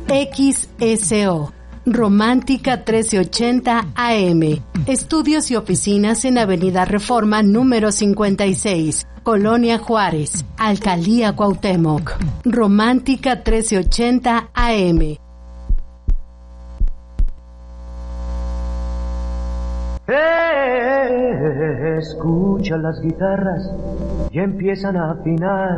XSO. Romántica 1380 AM. Estudios y oficinas en Avenida Reforma número 56, Colonia Juárez, Alcaldía Cuauhtémoc. Romántica 1380 AM. Escucha las guitarras y empiezan a afinar.